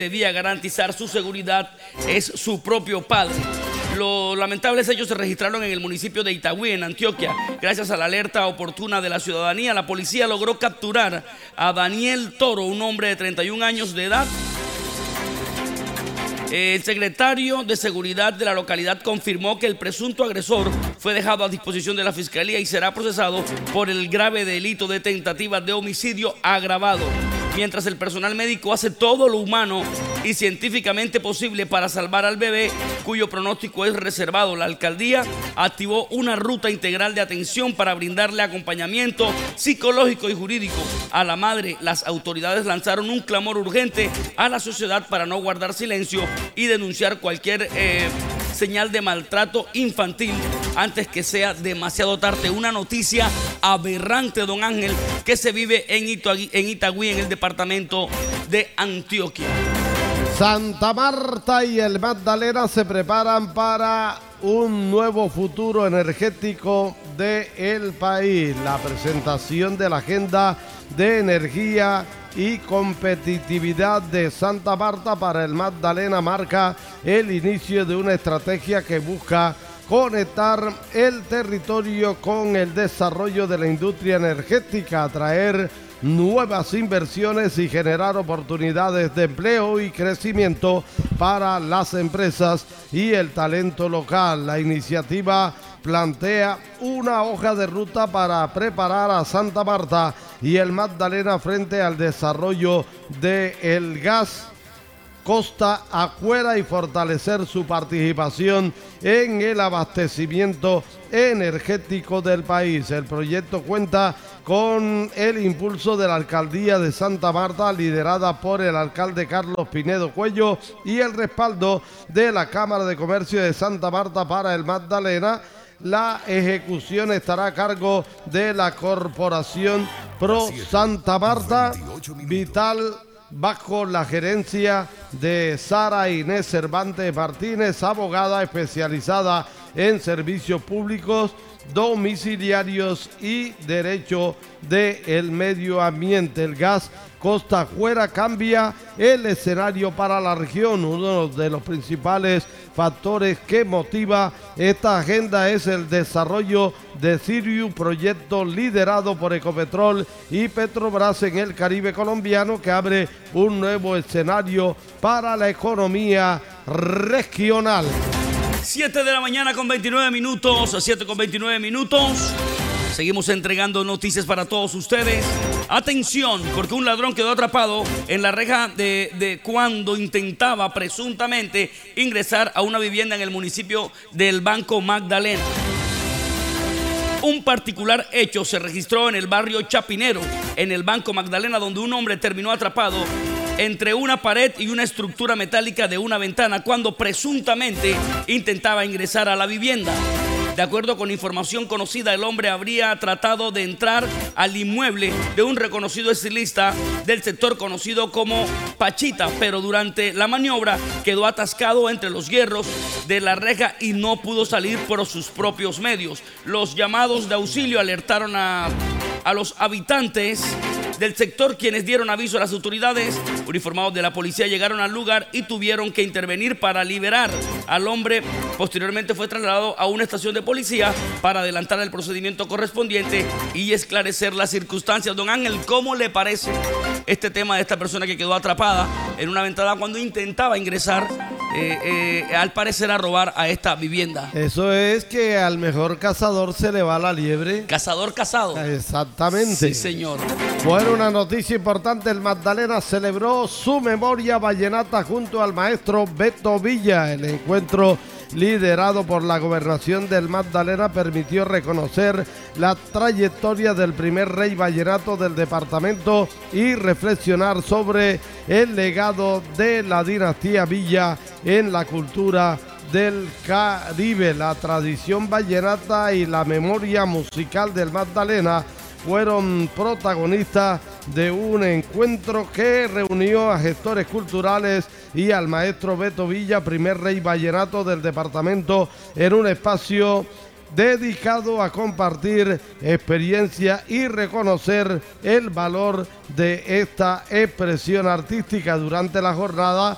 debía garantizar su seguridad es su propio padre. Los lamentables hechos se registraron en el municipio de Itagüí, en Antioquia. Gracias a la alerta oportuna de la ciudadanía, la policía logró capturar a Daniel Toro, un hombre de 31 años de edad. El secretario de Seguridad de la localidad confirmó que el presunto agresor fue dejado a disposición de la Fiscalía y será procesado por el grave delito de tentativa de homicidio agravado. Mientras el personal médico hace todo lo humano y científicamente posible para salvar al bebé, cuyo pronóstico es reservado, la alcaldía activó una ruta integral de atención para brindarle acompañamiento psicológico y jurídico a la madre. Las autoridades lanzaron un clamor urgente a la sociedad para no guardar silencio y denunciar cualquier señal de maltrato infantil antes que sea demasiado tarde. Una noticia aberrante, don Ángel, que se vive en Itagüí, en el departamento de Antioquia. Santa Marta y el Magdalena se preparan para un nuevo futuro energético del país. La presentación de la agenda de energía y competitividad de Santa Marta para el Magdalena marca el inicio de una estrategia que busca conectar el territorio con el desarrollo de la industria energética, atraer nuevas inversiones y generar oportunidades de empleo y crecimiento para las empresas y el talento local. La iniciativa plantea una hoja de ruta para preparar a Santa Marta y el Magdalena frente al desarrollo del gas costa afuera y fortalecer su participación en el abastecimiento energético del país. El proyecto cuenta con el impulso de la alcaldía de Santa Marta, liderada por el alcalde Carlos Pinedo Cuello, y el respaldo de la Cámara de Comercio de Santa Marta para el Magdalena. La ejecución estará a cargo de la Corporación Pro Santa Marta Vital, bajo la gerencia de Sara Inés Cervantes Martínez, abogada especializada en servicios públicos, domiciliarios y derecho del medio ambiente. El gas costa afuera cambia el escenario para la región. Uno de los principales factores que motiva esta agenda es el desarrollo de Sirius, proyecto liderado por Ecopetrol y Petrobras en el Caribe colombiano, que abre un nuevo escenario para la economía regional. 7 de la mañana con 29 minutos, 7 con 29 minutos. Seguimos entregando noticias para todos ustedes. Atención, porque un ladrón quedó atrapado en la reja de cuando intentaba presuntamente ingresar a una vivienda en el municipio del Banco Magdalena. Un particular hecho se registró en el barrio Chapinero, en el Banco Magdalena, donde un hombre terminó atrapado entre una pared y una estructura metálica de una ventana cuando presuntamente intentaba ingresar a la vivienda. De acuerdo con información conocida, el hombre habría tratado de entrar al inmueble de un reconocido estilista del sector conocido como Pachita, pero durante la maniobra quedó atascado entre los hierros de la reja y no pudo salir por sus propios medios. Los llamados de auxilio alertaron a los habitantes del sector, quienes dieron aviso a las autoridades. Uniformados de la policía llegaron al lugar y tuvieron que intervenir para liberar al hombre. Posteriormente fue trasladado a una estación de policía para adelantar el procedimiento correspondiente y esclarecer las circunstancias. Don Ángel, ¿cómo le parece este tema de esta persona que quedó atrapada en una ventana cuando intentaba ingresar al parecer a robar a esta vivienda? Eso es que al mejor cazador se le va la liebre. Cazador cazado. Exactamente. Sí, señor. Bueno, una noticia importante: el Magdalena celebró su memoria vallenata junto al maestro Beto Villa. El encuentro, liderado por la gobernación del Magdalena, permitió reconocer la trayectoria del primer rey vallenato del departamento y reflexionar sobre el legado de la dinastía Villa en la cultura del Caribe. La tradición vallenata y la memoria musical del Magdalena fueron protagonistas de un encuentro que reunió a gestores culturales y al maestro Beto Villa, primer rey vallenato del departamento, en un espacio dedicado a compartir experiencia y reconocer el valor de esta expresión artística. Durante la jornada